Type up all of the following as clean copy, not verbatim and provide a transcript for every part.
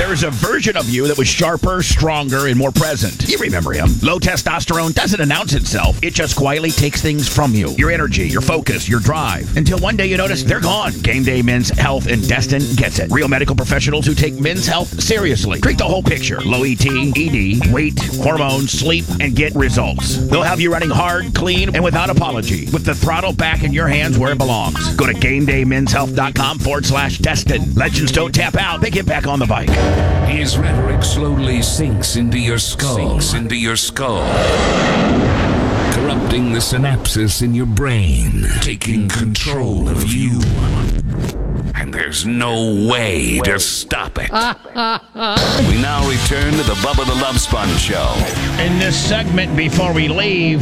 There's a version of you that was sharper, stronger, and more present. You remember him. Low testosterone doesn't announce itself. It just quietly takes things from you. Your energy, your focus, your drive. Until one day you notice they're gone. Game Day Men's Health and Destin gets it. Real medical professionals who take men's health seriously. Treat the whole picture. Low ET, ED, weight, hormones, sleep, and get results. They'll have you running hard, clean, and without apology. With the throttle back in your hands where it belongs. Go to GameDayMen'sHealth.com/Destin. Legends don't tap out. They get back on the bike. His rhetoric slowly sinks into your skull. Corrupting the synapses in your brain. Taking control of you. And there's no way to stop it. We now return to the Bubba the Love Sponge Show. In this segment, before we leave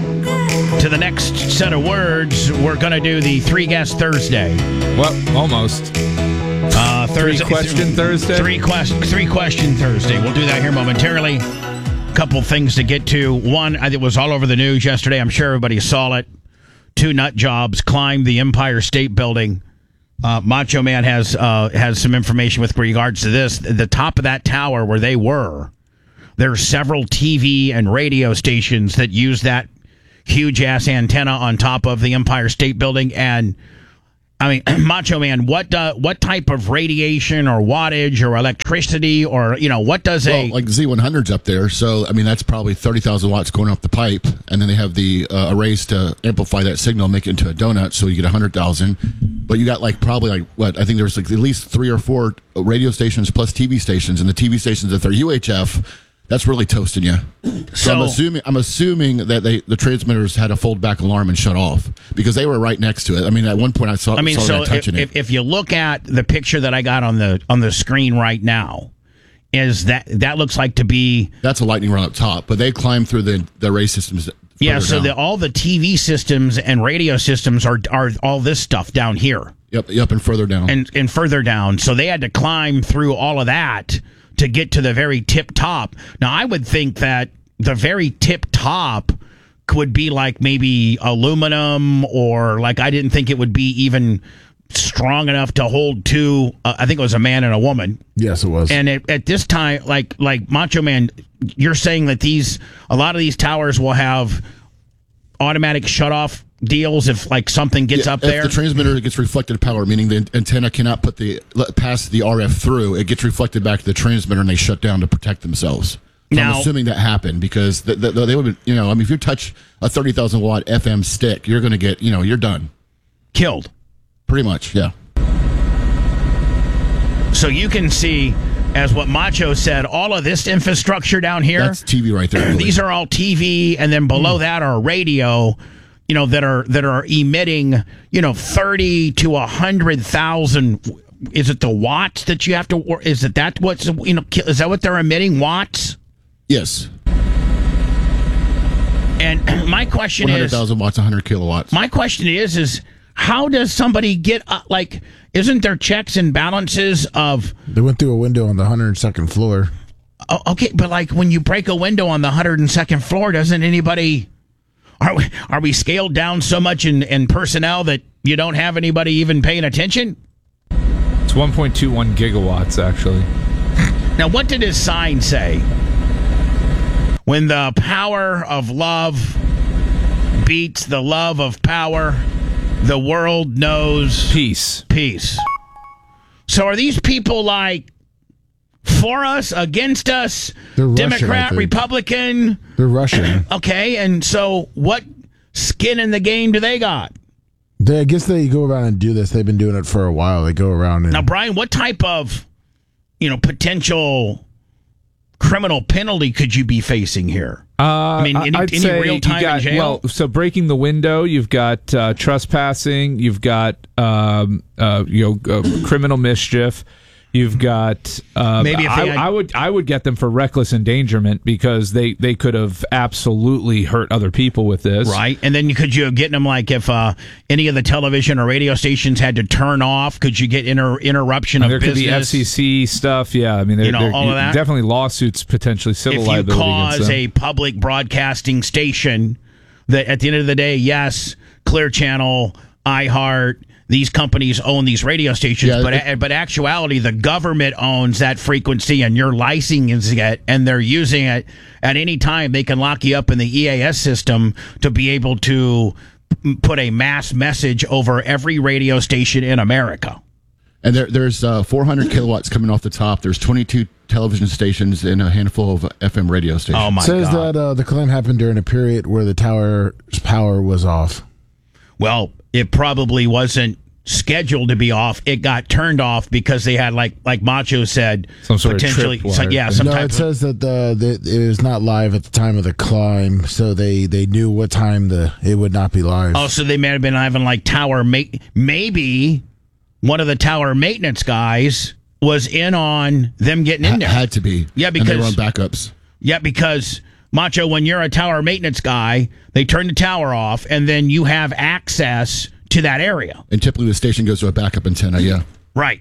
to the next set of words, we're going to do the Three Guest Thursday. Well, almost. Thursday, Three-question Thursday? Three question Thursday. We'll do that here momentarily. Couple things to get to. One, it was all over the news yesterday. I'm sure everybody saw it. 2 nut jobs climbed the Empire State Building. Macho Man has some information with regards to this. The top of that tower where they were, there are several TV and radio stations that use that huge-ass antenna on top of the Empire State Building. And I mean, Macho Man, what type of radiation or wattage or electricity or, what does like Z100's up there. So, I mean, that's probably 30,000 watts going off the pipe. And then they have the arrays to amplify that signal, make it into a donut. So you get 100,000. But you got I think there was at least 3 or 4 radio stations plus TV stations. And the TV stations, if they're UHF, that's really toasting you. So I'm assuming that the transmitters had a fold back alarm and shut off because they were right next to it. I mean, at one point I saw touching it. If you look at the picture that I got on the screen right now, is that looks like to be that's a lightning rod up top, but they climb through the array systems. Yeah, so all the TV systems and radio systems are all this stuff down here. Yep, and further down. And further down. So they had to climb through all of that to get to the very tip top. Now, I would think that the very tip top would be like maybe aluminum or I didn't think it would be even strong enough to hold 2, I think it was a man and a woman. Yes, it was. And at this time, like Macho Man, you're saying that a lot of these towers will have automatic shutoff deals if something gets up there. If the transmitter gets reflected power, meaning the antenna cannot pass the RF through, it gets reflected back to the transmitter and they shut down to protect themselves. So I'm assuming that happened because they would, if you touch a 30,000 watt FM stick, you're going to get, you're done. Killed. Pretty much, yeah. So you can see, as what Macho said, all of this infrastructure down here. That's TV right there. These are all TV, and then below that are radio, that are emitting, 30 to 100,000. Is it the watts that you have to? Or is it that what's is that what they're emitting, watts? Yes. And my question is 100,000 watts, 100 kilowatts. My question is how does somebody get isn't there checks and balances of? They went through a window on the 102nd floor. Okay, but when you break a window on the 102nd floor, doesn't anybody? Are we scaled down so much in personnel that you don't have anybody even paying attention? It's 1.21 gigawatts, actually. Now, what did his sign say? When the power of love beats the love of power, the world knows peace. So are these people for us, against us, They're Russian, Democrat, Republican? They're Russian. Okay, and so what skin in the game do they got? I guess they go around and do this. They've been doing it for a while. They go around and... Now, Brian, what type of, potential criminal penalty could you be facing here? Any real time in jail? Well, so breaking the window, you've got trespassing, you've got criminal mischief. You've got maybe if I would get them for reckless endangerment because they could have absolutely hurt other people with this, right? And then could you get them if any of the television or radio stations had to turn off? Could you get interruption of business? There could be FCC stuff, yeah. I mean, all of that. Definitely lawsuits, potentially civil liability. If you cause a public broadcasting station that at the end of the day, yes, Clear Channel, iHeart. these companies own these radio stations, Yeah, but actuality, the government owns that frequency, and you're licensing it, and they're using it at any time. They can lock you up in the EAS system to be able to put a mass message over every radio station in America. And there's 400 kilowatts coming off the top. There's 22 television stations and a handful of FM radio stations. Oh my It says God! that the claim happened during a period where the tower's power was off. Well, it probably wasn't scheduled to be off. It got turned off because they had, like Macho said, Some sort of potentially, tripwire some No, type it says that it was not live at the time of the climb, so they knew what time it would not be live. Oh, so they may have been having like tower maybe one of the tower maintenance guys was in on them getting in there. Had to be. Yeah, and they because were on backups. Yeah, because Macho, when you're a tower maintenance guy, they turn the tower off, and then you have access to that area. And typically the station goes to a backup antenna, yeah. Right.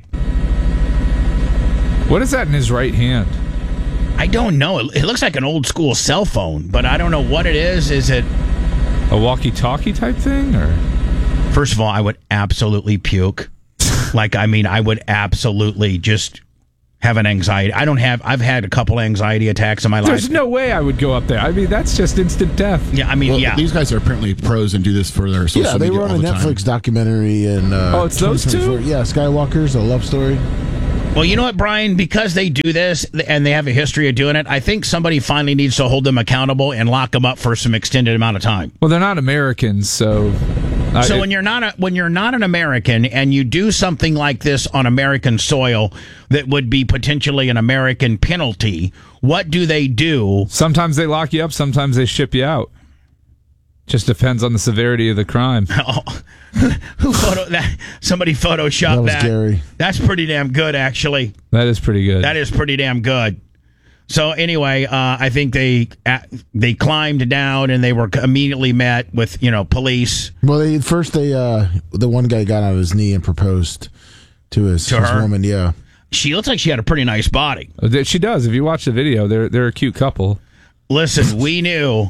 What is that in his right hand? I don't know. It looks like an old school cell phone, but I don't know what it is. Is it? A walkie-talkie type thing, or? First of all, I would absolutely puke. I would absolutely just have an anxiety. I've had a couple anxiety attacks in my life. There's no way I would go up there. I mean, that's just instant death. Yeah, I mean, yeah. These guys are apparently pros and do this for their social yeah, they media were on all a the time. Netflix documentary. And it's those two? 2024. Yeah, Skywalker's a love story. Well, you know what, Brian? Because they do this and they have a history of doing it, I think somebody finally needs to hold them accountable and lock them up for some extended amount of time. Well, they're not Americans, so. So when you're not an American and you do something like this on American soil that would be potentially an American penalty, what do they do? Sometimes they lock you up, sometimes they ship you out. Just depends on the severity of the crime. Who that? Somebody photoshopped That was Gary. That's pretty damn good, actually. That is pretty good. That is pretty damn good. So anyway, I think they climbed down and they were immediately met with police. Well, the one guy got on his knee and proposed to his woman. Yeah, She looks like she had a pretty nice body. She does. If you watch the video, they're a cute couple. Listen, we knew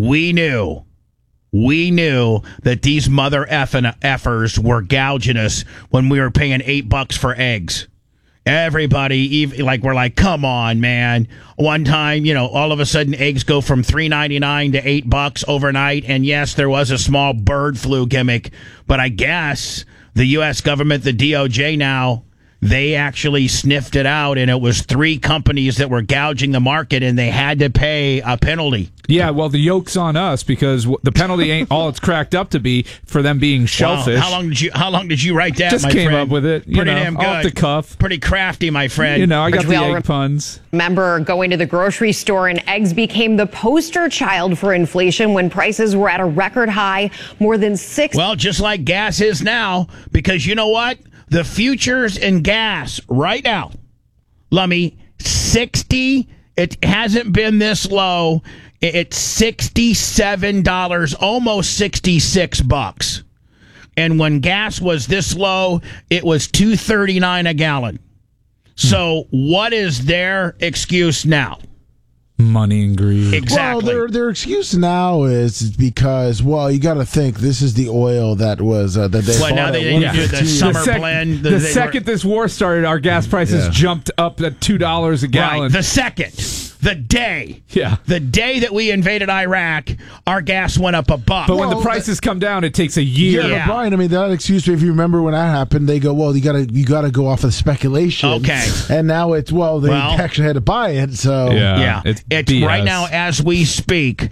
that these mother effers were gouging us when we were paying $8 for eggs. Everybody, we're like, come on, man. One time, all of a sudden eggs go from $3.99 to $8 overnight. And yes, there was a small bird flu gimmick, but I guess the U.S. government, the DOJ now, they actually sniffed it out, and it was 3 companies that were gouging the market, and they had to pay a penalty. Yeah, well, the yoke's on us because the penalty ain't all it's cracked up to be for them being shellfish. Wow. How long did you write that? Just my came friend? up with it. Pretty damn good. Off the cuff. Pretty crafty, my friend. I got the egg puns. Remember going to the grocery store and eggs became the poster child for inflation when prices were at a record high, more than 6. Well, just like gas is now, because you know what? The futures in gas right now, Lummy, 60. It hasn't been this low. It's $67, almost $66. And when gas was this low, it was $2.39 a gallon. So what is their excuse now? Money and greed. Exactly. Well, their excuse now is because, you got to think this is the oil that was that they. Well, now they didn't do the summer blend. The second this war started, our gas prices jumped up at $2 a gallon. Right. The second. The day that we invaded Iraq, our gas went up $1. But when the prices come down, it takes a year. Yeah, but Brian, I mean, that excuse me, if you remember when that happened, they go, well, you gotta go off of speculation. Okay. And now it's, they actually had to buy it, so. Yeah. It's right now, as we speak,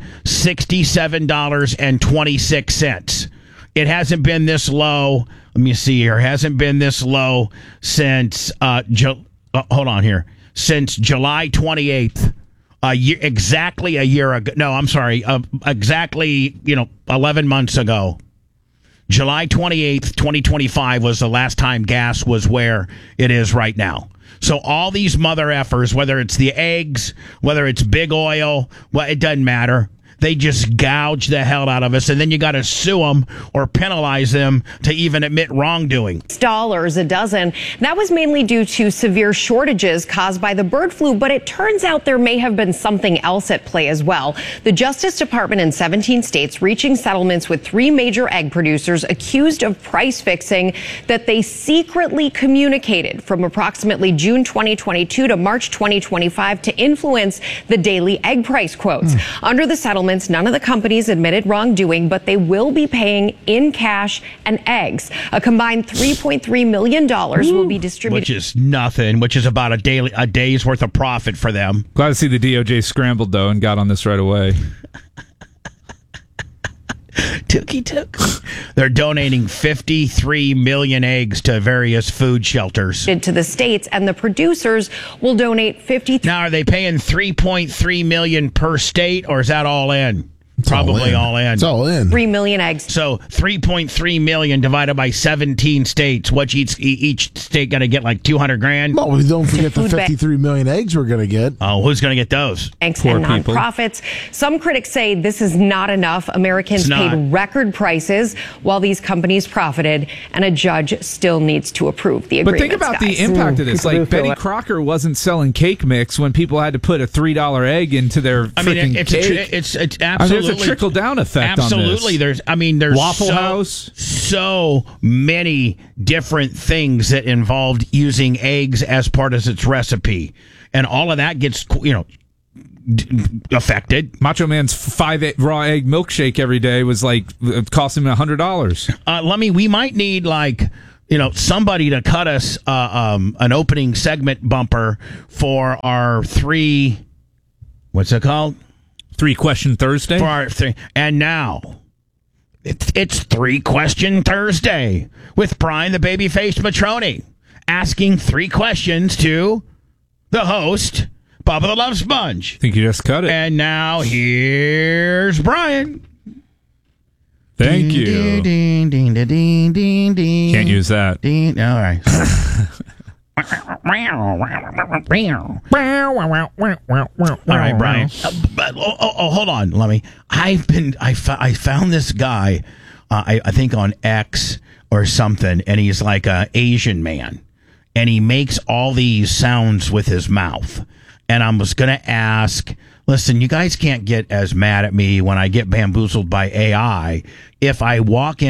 $67.26. It hasn't been this low. Let me see here. It hasn't been this low since, hold on here, since July 28th. Exactly a year ago. No, I'm sorry. Exactly, 11 months ago. July 28th, 2025 was the last time gas was where it is right now. So all these mother effers, whether it's the eggs, whether it's big oil, it doesn't matter. they just gouge the hell out of us, and then you got to sue them or penalize them to even admit wrongdoing. $6 a dozen. That was mainly due to severe shortages caused by the bird flu, but it turns out there may have been something else at play as well. The Justice Department in 17 states reaching settlements with 3 major egg producers accused of price fixing that they secretly communicated from approximately June 2022 to March 2025 to influence the daily egg price quotes. Under the settlements, none of the companies admitted wrongdoing, but they will be paying in cash and eggs. A combined $3.3 million will be distributed. Which is nothing, which is about a day's worth of profit for them. Glad to see the DOJ scrambled, though, and got on this right away. Tookie took. They're donating 53 million eggs to various food shelters. To the states, and the producers will donate 53. Now, are they paying $3.3 million per state, or is that all in? Probably all in. It's all in. 3 million eggs. So 3.3 million divided by 17 states. What each state got to get like 200 grand? Well, we don't forget the food bank. 53 million eggs we're going to get. Oh, who's going to get those? Banks Poor and people. nonprofits. Some critics say this is not enough. Americans It's not. paid record prices while these companies profited, and a judge still needs to approve the But agreements. think about the guys. impact of this. Like, Betty Crocker wasn't selling cake mix when people had to put a $3 egg into their freaking cake. It's I mean, absolutely there's a trickle-down effect Absolutely, on this. there's Waffle so, House. so many different things that involved using eggs as part of its recipe, and all of that gets affected. Macho Man's 5 raw egg milkshake every day was like cost him $100. We might need somebody to cut us an opening segment bumper for our 3. What's it called? 3-question Thursday. For our 3. And now it's 3-question Thursday with Brian the Babyface Matroni asking 3 questions to the host, Bubba the Love Sponge. I think you just cut it. And now here's Brian. Thank you. Ding, ding, ding, ding, ding, ding. Can't use that. Ding. All right. All right, Brian. Hold on, Lemmy. I found this guy. I think on X or something, and he's like an Asian man, and he makes all these sounds with his mouth. And I was going to ask, listen, you guys can't get as mad at me when I get bamboozled by AI. If I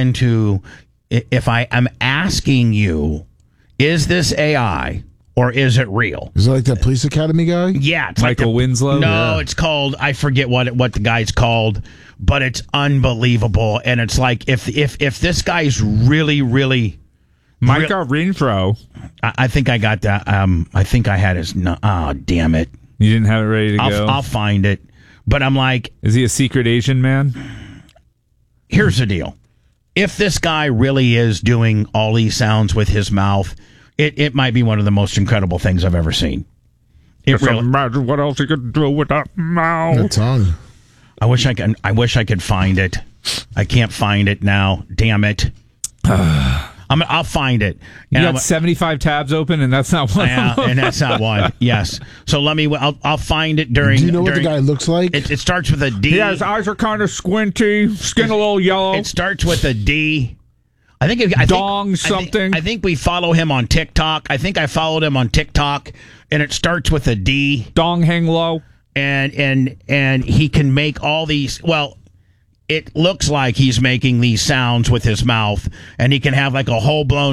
am asking you, is this AI or is it real? Is it like that police academy guy? Yeah, it's Michael Winslow? No, Yeah. it's called. I forget what the guy's called, but it's unbelievable. And it's like if this guy's really. Micah Renfro. I think I got that. I think I had his. Oh, damn it! You didn't have it ready to go? I'll find it. But I'm like, is he a secret Asian man? Here's the deal. If this guy really is doing all these sounds with his mouth, it might be one of the most incredible things I've ever seen. Imagine what else he could do with that mouth. That tongue. I wish I could find it. I can't find it now. Damn it. I'll find it. You got 75 tabs open, and that's not one. And that's not one. Yes. So I'll find it during. Do you know what the guy looks like? It starts with a D. Yeah, his eyes are kind of squinty, skin a little yellow. It starts with a D. I think we follow him on TikTok. I think I followed him on TikTok, and it starts with a D. Dong hang low. And he can make all these. Well, it looks like he's making these sounds with his mouth, and he can have like a whole blown,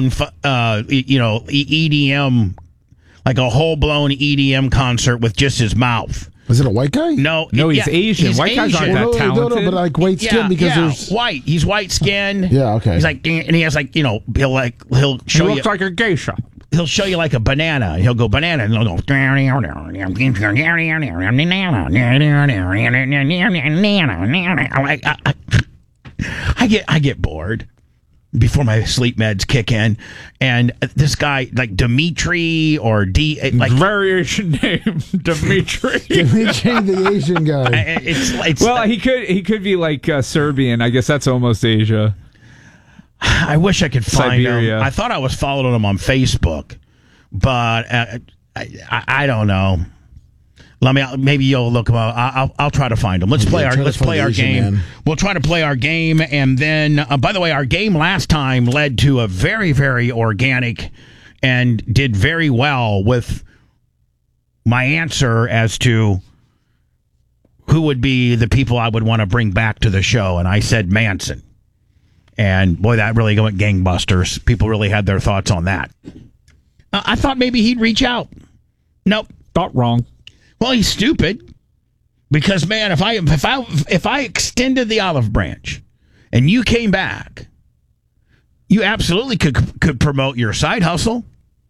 EDM, like a whole blown EDM concert with just his mouth. Is it a white guy? No, he's Asian. White guys aren't that talented. No, but like white skin because there's white. He's white skinned. Yeah, okay. He's like, and he has like, he'll show He you. looks like a geisha. He'll show you like a banana. He'll go banana, and he'll go. I get bored before my sleep meds kick in, and this guy like Dimitri or like variation name Dimitri. Dimitri the Asian guy. It's well, he could be like Serbian. I guess that's almost Asia. I wish I could find Siberia. him. I thought I was following him on Facebook, but I don't know. Maybe you'll look them up. I'll try to find them. Let's play our game. Man. We'll try to play our game, and then by the way, our game last time led to a very, very organic and did very well with my answer as to who would be the people I would want to bring back to the show, and I said Manson. And boy, that really went gangbusters. People really had their thoughts on that. I thought maybe he'd reach out. Nope. Thought wrong. Well, he's stupid because, man, if I extended the olive branch and you came back, you absolutely could promote your side hustle,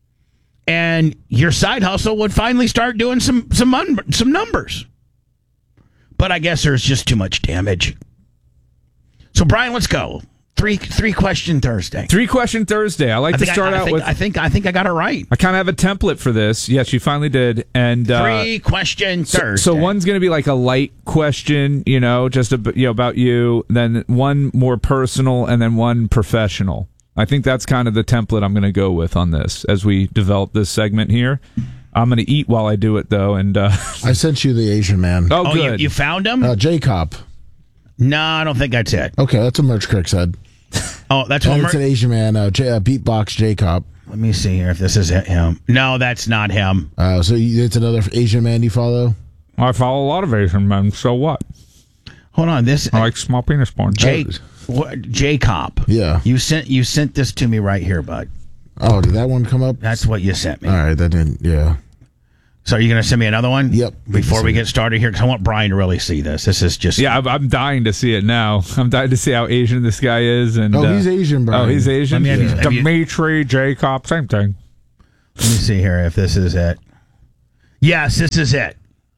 and your side hustle would finally start doing some numbers. But I guess there's just too much damage. So, Brian, let's go. Three question Thursday. 3-question Thursday. I like to start out with. I think I got it right. I kind of have a template for this. Yes, you finally did. And 3-question Thursday. So one's going to be like a light question, just about you. Then one more personal, and then one professional. I think that's kind of the template I'm going to go with on this as we develop this segment here. I'm going to eat while I do it, though. And I sent you the Asian man. Oh, good. You found him? J-Cop. No, I don't think that's it. Okay, that's what Merch Crick said. Oh, that's what it's an Asian man, beatbox J-Cop. Let me see here if this is him. No, that's not him. So it's another Asian man you follow? I follow a lot of Asian men, so what? Hold on, I like small penis porn. J-Cop. Yeah. You sent this to me right here, bud. Oh, did that one come up? That's what you sent me. All right, that didn't, yeah. So are you going to send me another one? Yep. Before we get started here, because I want Brian to really see this. This is just... Yeah, I'm dying to see it now. I'm dying to see how Asian this guy is. And he's Asian, Brian. Oh, he's Asian? Dimitri, J-Cop, same thing. Let me see here if this is it. Yes, this is it.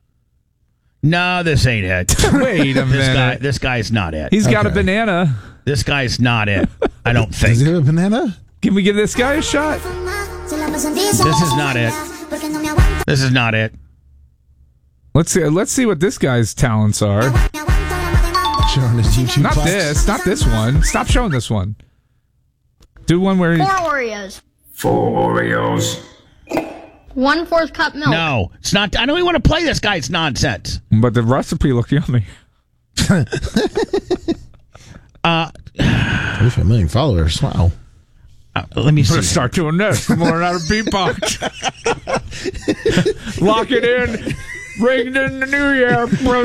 No, this ain't it. Wait a minute. This guy's not it. He's got a banana. This guy's not it. I don't think. Does he have a banana? Can we give this guy a shot? This is not it. This is not it. Let's see what this guy's talents are. Showing his YouTube Not this one. Stop showing this one. Do one where he's... 4 Oreos. 4 Oreos. 1/4 cup milk. No, it's not. I don't even want to play this guy's nonsense. But the recipe looked yummy. 25 million followers. Wow. Let me see. Start doing this. More out of beatbox. Lock it in. Ring it in the new year.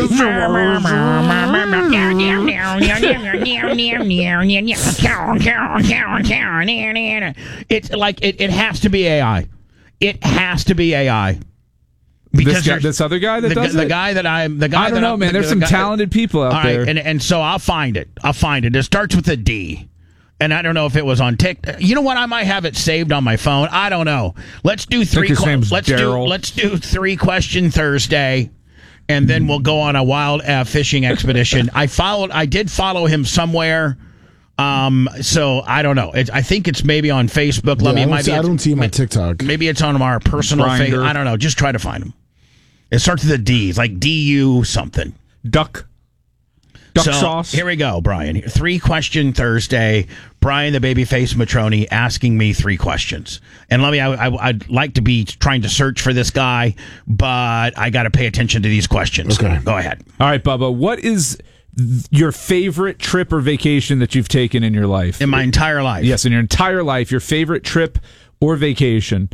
It's like it has to be AI. It has to be AI. Because this other guy that does it? The guy that I'm... The guy I don't know, man. There's some talented people out there. All right, and so I'll find it. It starts with a D. And I don't know if it was on TikTok. You know what? I might have it saved on my phone. I don't know. Let's do three. Let's do 3-question Thursday, and then we'll go on a wild fishing expedition. I did follow him somewhere. So I don't know. I think it's maybe on Facebook. I don't see him on TikTok. Maybe it's on our personal Facebook. I don't know. Just try to find him. It starts with a D. It's like DU something. Duck sauce. Here we go, Brian. 3-question Thursday. Brian, the babyface Matroni, asking me 3 questions. And I'd like to be trying to search for this guy, but I got to pay attention to these questions. Okay. Go ahead. All right, Bubba. What is your favorite trip or vacation that you've taken in your life? In my entire life? Yes, in your entire life. Your favorite trip or vacation?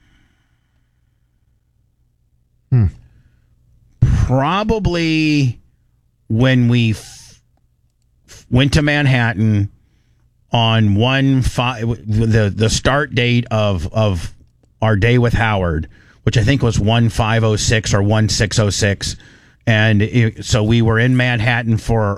Probably when we went to Manhattan on the start date of our day with Howard, which I think was 1506 or 1606, and so we were in Manhattan for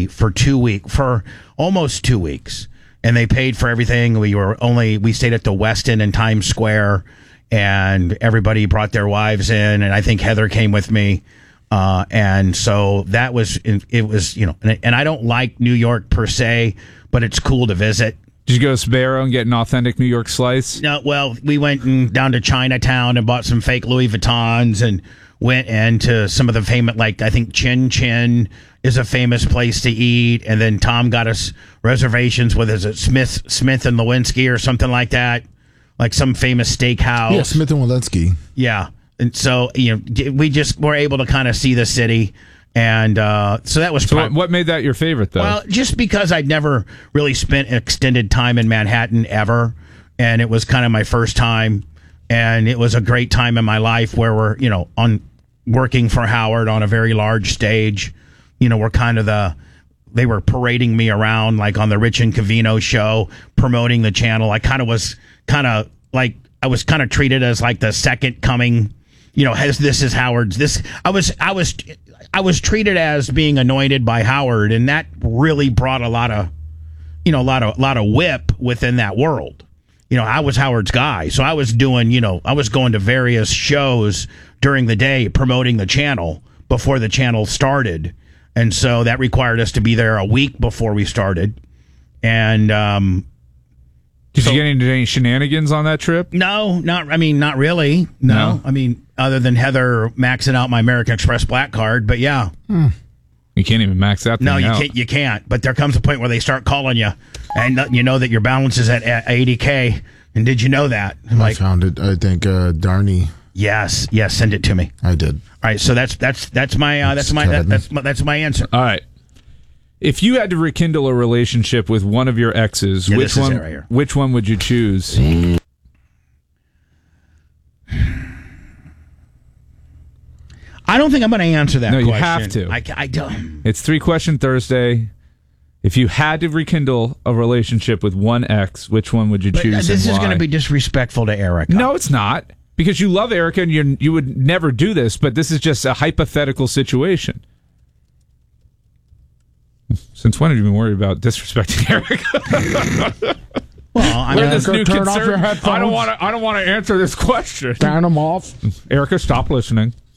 almost 2 weeks, and they paid for everything. We stayed at the Westin in Times Square, and everybody brought their wives in, and I think Heather came with me. And so that was, it was, and I don't like New York per se, but it's cool to visit. Did you go to Sbarro and get an authentic New York slice? No, well, we went down to Chinatown and bought some fake Louis Vuittons and went into some of the famous, like I think Chin Chin is a famous place to eat. And then Tom got us reservations with, is it Smith and Lewinsky or something like that? Like some famous steakhouse. Yeah, Smith and Walensky. Yeah. And so, we just were able to kind of see the city. And so that was... So what made that your favorite, though? Well, just because I'd never really spent extended time in Manhattan ever. And it was kind of my first time. And it was a great time in my life where we're, working for Howard on a very large stage. We're kind of they were parading me around like on the Rich and Covino show, promoting the channel. I was kind of treated as like the second coming, this is Howard's. I was treated as being anointed by Howard, and that really brought a lot of whip within that world. I was Howard's guy, so I was doing, I was going to various shows during the day promoting the channel before the channel started. And so that required us to be there a week before we started. And did you get into any shenanigans on that trip? No, not really. No. I mean, other than Heather maxing out my American Express Black Card, but yeah. You can't even max that thing out. No, you can't. But there comes a point where they start calling you, and you know that your balance is at 80K. And did you know that? I found it. I think Darnie. Yes. Send it to me. I did. All right. So that's my answer. All right. If you had to rekindle a relationship with one of your exes, which one would you choose? I don't think I'm going to answer that question. No, you have to. I don't. It's 3-Question Thursday. If you had to rekindle a relationship with one ex, which one would you choose? This and is why? going to be disrespectful to Erica. No, it's not. Because you love Erica and you would never do this, but this is just a hypothetical situation. Since when have you been worried about disrespecting Erica? Well, I mean, this new turn off your concern. headphones. I don't want to answer this question. Turn them off. Erica, stop listening.